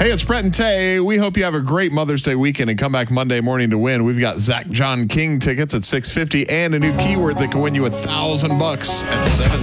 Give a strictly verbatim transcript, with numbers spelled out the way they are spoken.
Hey, it's Brett and Tay. We hope you have a great Mother's Day weekend and come back Monday morning to win. We've got Zach John King tickets at six fifty and a new keyword that can win you a thousand bucks at seven.